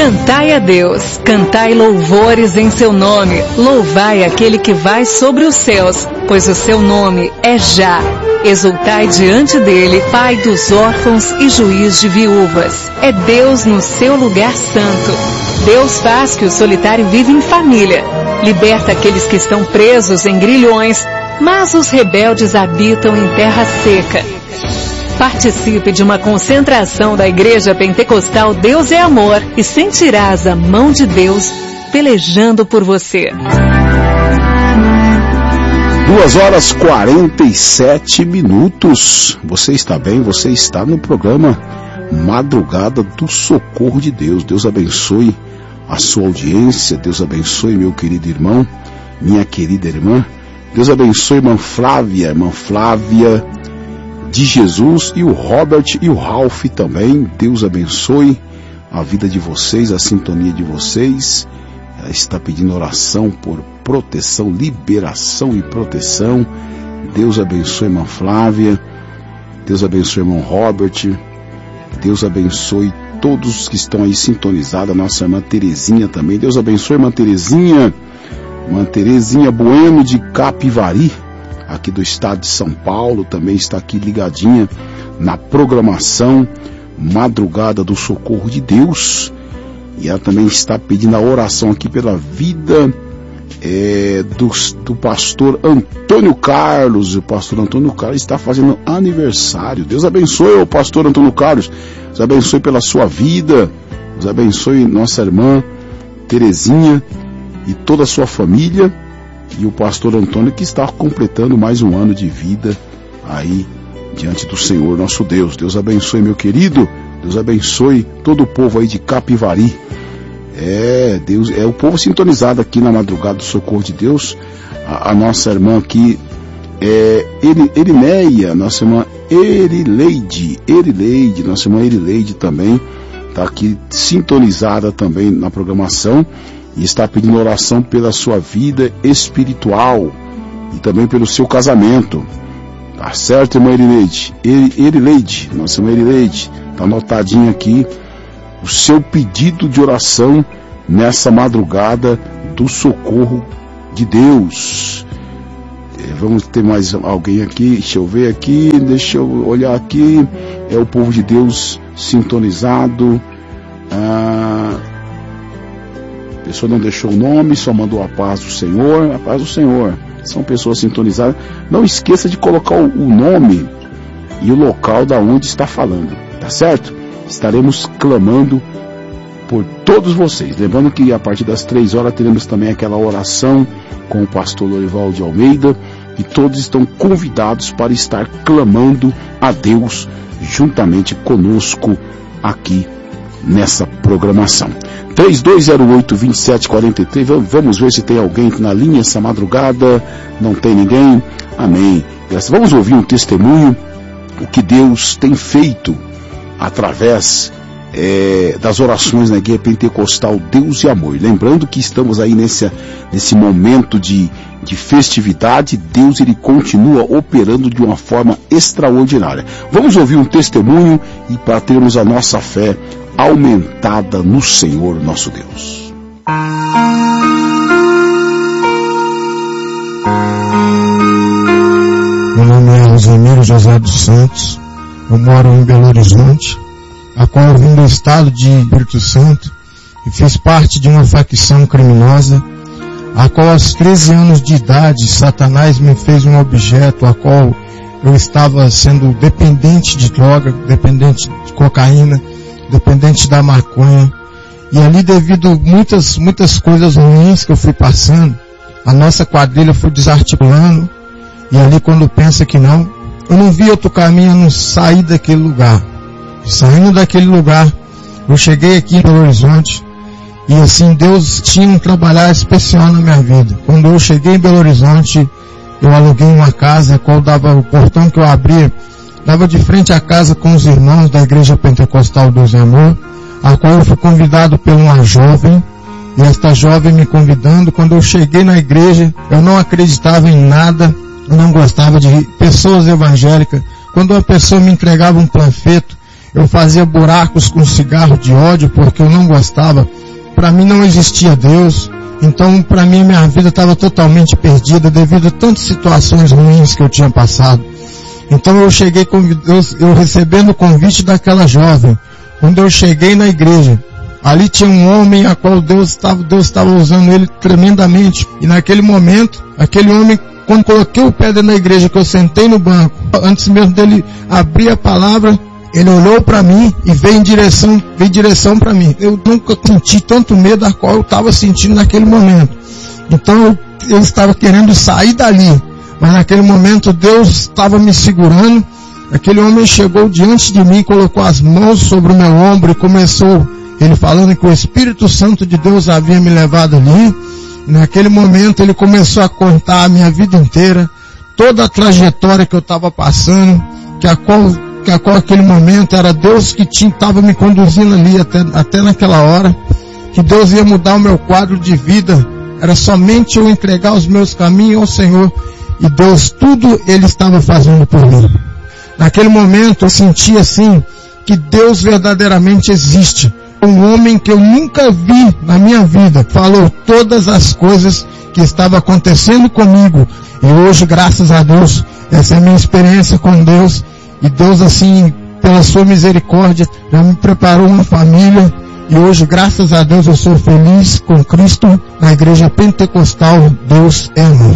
Cantai a Deus, cantai louvores em seu nome, louvai aquele que vai sobre os céus, pois o seu nome é Já. Exultai diante dele, Pai dos órfãos e juiz de viúvas. É Deus no seu lugar santo. Deus faz que o solitário viva em família. Liberta aqueles que estão presos em grilhões, mas os rebeldes habitam em terra seca. Participe de uma concentração da Igreja Pentecostal Deus é Amor e sentirás a mão de Deus pelejando por você. 2h47. Você está bem? Você está no programa Madrugada do Socorro de Deus. Deus abençoe a sua audiência. Deus abençoe meu querido irmão, minha querida irmã. Deus abençoe irmã Flávia de Jesus e o Robert e o Ralph também. Deus abençoe a vida de vocês, a sintonia de vocês. Ela está pedindo oração por proteção, liberação e proteção. Deus abençoe irmã Flávia. Deus abençoe irmão Robert. Deus abençoe todos que estão aí sintonizados. A nossa irmã Terezinha também. Deus abençoe irmã Terezinha. Irmã Terezinha Bueno de Capivari, aqui do estado de São Paulo, também está aqui ligadinha na programação Madrugada do Socorro de Deus. E ela também está pedindo a oração aqui pela vida do pastor Antônio Carlos. O pastor Antônio Carlos está fazendo aniversário. Deus abençoe o pastor Antônio Carlos. Deus abençoe pela sua vida. Deus abençoe nossa irmã Terezinha e toda a sua família. E o pastor Antônio, que está completando mais um ano de vida aí diante do Senhor nosso Deus. Deus abençoe meu querido. Deus abençoe todo o povo aí de Capivari. Deus, é o povo sintonizado aqui na Madrugada do Socorro de Deus. A nossa irmã aqui Erineia, nossa irmã Erileide, nossa irmã Erileide também está aqui sintonizada também na programação e está pedindo oração pela sua vida espiritual e também pelo seu casamento. Tá certo, irmã Erileide, nossa irmã Erileide, está anotadinho aqui o seu pedido de oração nessa madrugada do socorro de Deus. Vamos ter mais alguém aqui, deixa eu ver aqui, deixa eu olhar aqui, é o povo de Deus sintonizado. A pessoa não deixou o nome, só mandou a paz do Senhor. A paz do Senhor, são pessoas sintonizadas. Não esqueça de colocar o nome e o local da onde está falando, tá certo? Estaremos clamando por todos vocês. Lembrando que a partir das 3 horas teremos também aquela oração com o pastor Lorival de Almeida, e todos estão convidados para estar clamando a Deus juntamente conosco aqui nessa programação. 3208-2743. Vamos ver se tem alguém na linha essa madrugada. Não tem ninguém? Amém. Vamos ouvir um testemunho, o que Deus tem feito através das orações na Igreja Pentecostal Deus e Amor. Lembrando que estamos aí nesse momento de festividade. Deus, ele continua operando de uma forma extraordinária. Vamos ouvir um testemunho e para termos a nossa fé aumentada no Senhor nosso Deus. Meu nome é Rosemiro José dos Santos. Eu moro em Belo Horizonte, a qual eu vim do estado de Espírito Santo e fiz parte de uma facção criminosa, a qual aos 13 anos de idade Satanás me fez um objeto a qual eu estava sendo dependente de droga, dependente de cocaína, dependente da maconha, e ali devido a muitas coisas ruins que eu fui passando, a nossa quadrilha foi desarticulando, e ali quando pensa que não, eu não vi outro caminho a não sair daquele lugar. Saindo daquele lugar, eu cheguei aqui em Belo Horizonte, e assim Deus tinha um trabalhar especial na minha vida. Quando eu cheguei em Belo Horizonte, eu aluguei uma casa, a qual dava, o portão que eu abria, dava de frente à casa com os irmãos da Igreja Pentecostal Deus e Amor, a qual eu fui convidado por uma jovem, e esta jovem me convidando. Quando eu cheguei na igreja, eu não acreditava em nada, eu não gostava de pessoas evangélicas. Quando uma pessoa me entregava um panfleto, eu fazia buracos com cigarro de ódio porque eu não gostava. Para mim não existia Deus. Então, para mim, minha vida estava totalmente perdida devido a tantas situações ruins que eu tinha passado. Então, eu cheguei com Deus, eu recebendo o convite daquela jovem. Quando eu cheguei na igreja, ali tinha um homem a qual Deus estava usando ele tremendamente. E naquele momento, aquele homem, quando coloquei o pé dentro da igreja, que eu sentei no banco, antes mesmo dele abrir a palavra, ele olhou para mim e veio em direção para mim. Eu nunca senti tanto medo a qual eu estava sentindo naquele momento. Então eu estava querendo sair dali, mas naquele momento Deus estava me segurando. Aquele homem chegou diante de mim, colocou as mãos sobre o meu ombro e começou, ele falando que o Espírito Santo de Deus havia me levado ali. Naquele momento ele começou a contar a minha vida inteira, toda a trajetória que eu estava passando, que a qual aquele momento era Deus que estava me conduzindo ali até naquela hora, que Deus ia mudar o meu quadro de vida, era somente eu entregar os meus caminhos ao Senhor, e Deus tudo Ele estava fazendo por mim. Naquele momento eu senti assim, que Deus verdadeiramente existe. Um homem que eu nunca vi na minha vida, falou todas as coisas que estavam acontecendo comigo, e hoje, graças a Deus, essa é a minha experiência com Deus. E Deus, assim, pela sua misericórdia, já me preparou uma família. E hoje, graças a Deus, eu sou feliz com Cristo na igreja pentecostal. Deus é amor.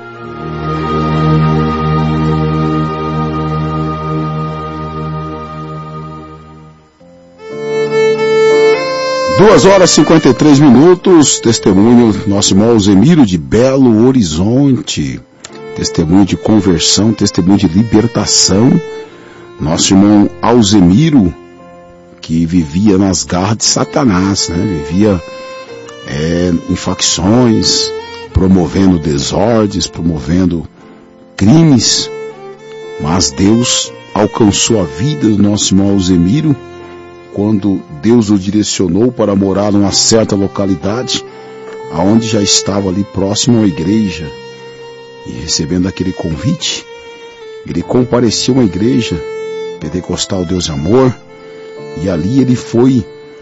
Duas horas e 53 minutos. Testemunho do nosso irmão Alzemiro de Belo Horizonte. Testemunho de conversão, testemunho de libertação. Nosso irmão Alzemiro, que vivia nas garras de Satanás, né? Vivia em facções, promovendo desordens, promovendo crimes, mas Deus alcançou a vida do nosso irmão Alzemiro quando Deus o direcionou para morar numa certa localidade, aonde já estava ali próximo à igreja, e recebendo aquele convite, ele compareceu à igreja pentecostal Deus é Amor, e ali ele foi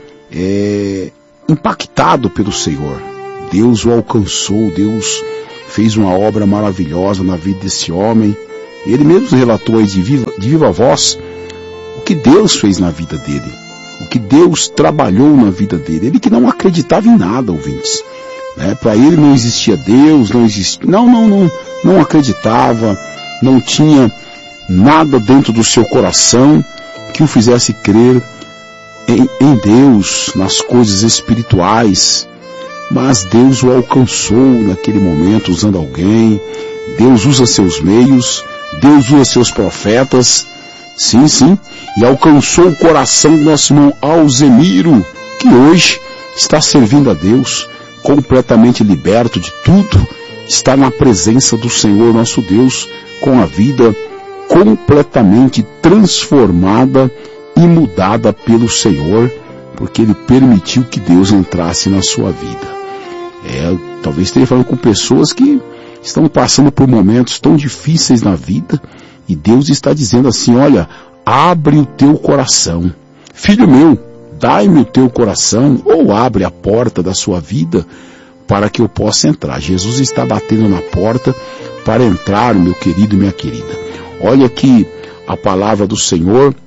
impactado pelo Senhor. Deus o alcançou, Deus fez uma obra maravilhosa na vida desse homem. Ele mesmo relatou aí de viva voz o que Deus fez na vida dele, o que Deus trabalhou na vida dele. Ele que não acreditava em nada, ouvintes, né? Para ele não existia Deus, não acreditava, não tinha nada dentro do seu coração que o fizesse crer em Deus, nas coisas espirituais. Mas Deus o alcançou naquele momento usando alguém. Deus usa seus meios, Deus usa seus profetas, sim, e alcançou o coração do nosso irmão Alzemiro, que hoje está servindo a Deus, completamente liberto de tudo, está na presença do Senhor nosso Deus, com a vida completamente transformada e mudada pelo Senhor, porque Ele permitiu que Deus entrasse na sua vida. Talvez esteja falando com pessoas que estão passando por momentos tão difíceis na vida, e Deus está dizendo assim: olha, abre o teu coração. Filho meu, dai-me o teu coração, ou abre a porta da sua vida para que eu possa entrar. Jesus está batendo na porta para entrar, meu querido e minha querida. Olha que a palavra do Senhor,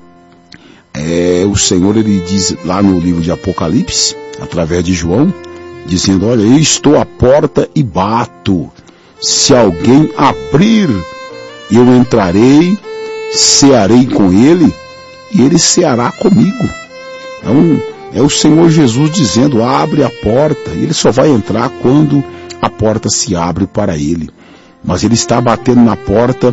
o Senhor ele diz lá no livro de Apocalipse, através de João, dizendo: olha, eu estou à porta e bato. Se alguém abrir, eu entrarei, cearei com ele, e ele ceará comigo. Então, é o Senhor Jesus dizendo: abre a porta. E ele só vai entrar quando a porta se abre para ele. Mas ele está batendo na porta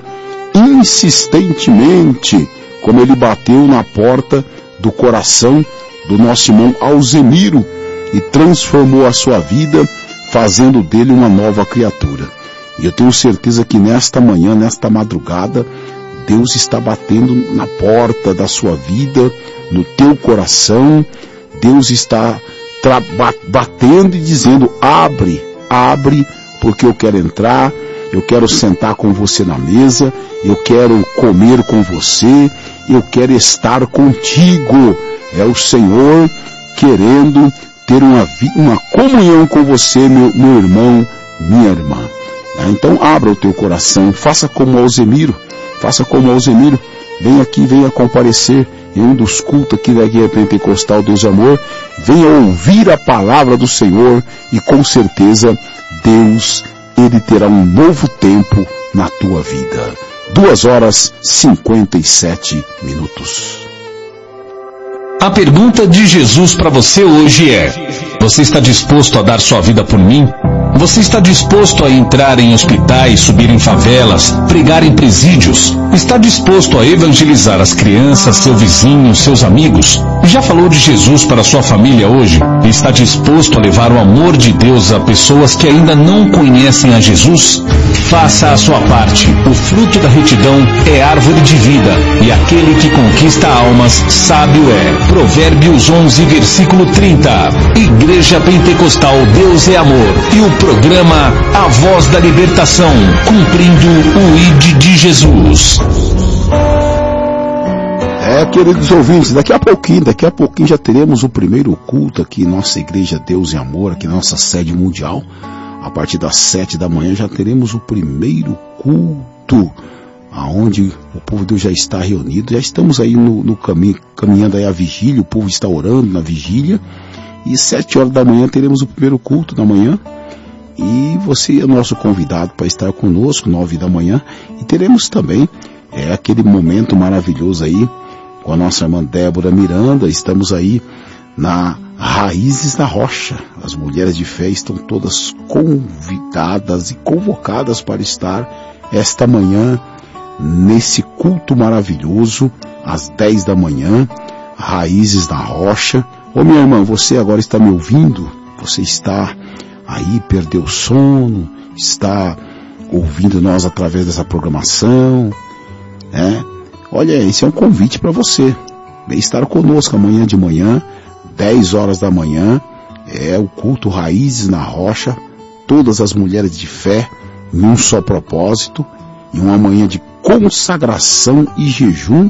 insistentemente, como ele bateu na porta do coração do nosso irmão Alzemiro e transformou a sua vida, fazendo dele uma nova criatura. E eu tenho certeza que nesta manhã, nesta madrugada, Deus está batendo na porta da sua vida, no teu coração. Deus está batendo e dizendo: abre, porque eu quero entrar, eu quero sentar com você na mesa, eu quero comer com você, eu quero estar contigo. É o Senhor querendo ter uma comunhão com você, meu irmão, minha irmã. Então abra o teu coração, faça como Alzemiro, vem aqui, venha comparecer em um dos cultos aqui da Igreja Pentecostal Deus e Amor, venha ouvir a palavra do Senhor e com certeza Deus, Ele terá um novo tempo na tua vida. 2h57. A pergunta de Jesus para você hoje é: você está disposto a dar sua vida por mim? Você está disposto a entrar em hospitais, subir em favelas, pregar em presídios? Está disposto a evangelizar as crianças, seu vizinho, seus amigos? Já falou de Jesus para sua família hoje? Está disposto a levar o amor de Deus a pessoas que ainda não conhecem a Jesus? Faça a sua parte. O fruto da retidão é árvore de vida, e aquele que conquista almas, sábio é. Provérbios 11, versículo 30. Igreja Pentecostal Deus é Amor. E o programa A Voz da Libertação, cumprindo o ID de Jesus. Queridos ouvintes, daqui a pouquinho já teremos o primeiro culto aqui em nossa Igreja Deus e Amor, aqui na nossa sede mundial. A partir das 7 da manhã já teremos o primeiro culto, aonde o povo de Deus já está reunido. Já estamos aí no caminho, caminhando aí a vigília, o povo está orando na vigília. E 7 horas da manhã teremos o primeiro culto da manhã. E você é nosso convidado para estar conosco, 9 da manhã. E teremos também aquele momento maravilhoso aí com a nossa irmã Débora Miranda. Estamos aí na Raízes da Rocha. As mulheres de fé estão todas convidadas e convocadas para estar esta manhã nesse culto maravilhoso, às 10 da manhã, Raízes da Rocha. Ô minha irmã, você agora está me ouvindo? Você está aí, perdeu o sono, está ouvindo nós através dessa programação, Olha, esse é um convite para você. Vem estar conosco amanhã de manhã, 10 horas da manhã, o culto Raízes na Rocha, todas as mulheres de fé, em um só propósito, em uma manhã de consagração e jejum,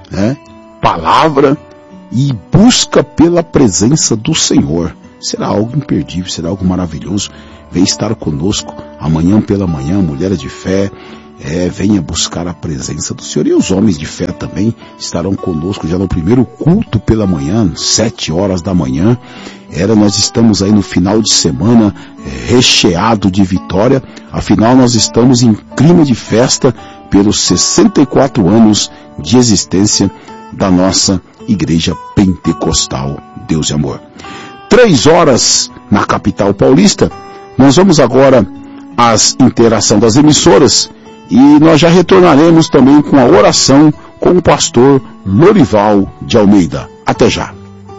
palavra e busca pela presença do Senhor. Será algo imperdível, será algo maravilhoso. Vem estar conosco amanhã pela manhã, mulheres de fé, venha buscar a presença do Senhor. E os homens de fé também estarão conosco já no primeiro culto pela manhã, 7 horas da manhã. Nós estamos aí no final de semana recheado de vitória. Afinal, nós estamos em clima de festa pelos 64 anos de existência da nossa Igreja Pentecostal Deus e Amor. 3 horas na capital paulista. Nós vamos agora às interações das emissoras e nós já retornaremos também com a oração com o pastor Lorival de Almeida. Até já.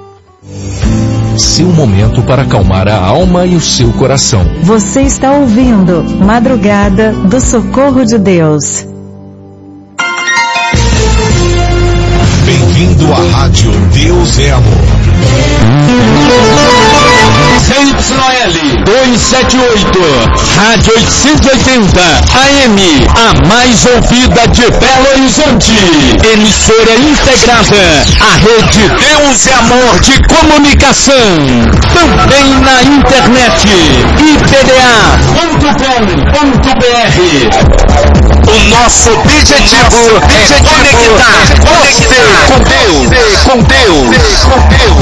Seu momento para acalmar a alma e o seu coração. Você está ouvindo Madrugada do Socorro de Deus. Bem-vindo à Rádio Deus é Amor. CYL 278, Rádio 880, AM, a mais ouvida de Belo Horizonte. Emissora integrada à Rede Deus é Amor de Comunicação. Também na internet, ipda.com.br. O nosso objetivo é conectar você com Deus.